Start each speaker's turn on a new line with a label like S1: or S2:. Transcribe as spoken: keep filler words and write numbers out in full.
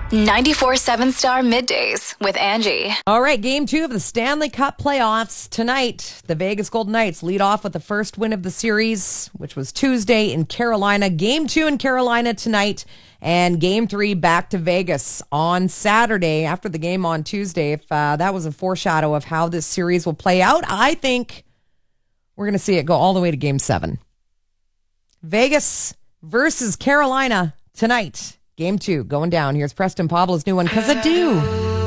S1: ninety-four seven Star Middays with Angie.
S2: All right, game two of the Stanley Cup playoffs tonight. The Vegas Golden Knights lead off with the first win of the series, which was Tuesday in Carolina. Game two in Carolina tonight, and game three back to Vegas on Saturday after the game on Tuesday. If uh, that was a foreshadow of how this series will play out, I think we're going to see it go all the way to game seven. Vegas versus Carolina tonight. Game two going down. Here's Preston Pablo's new one, 'Cause I Do.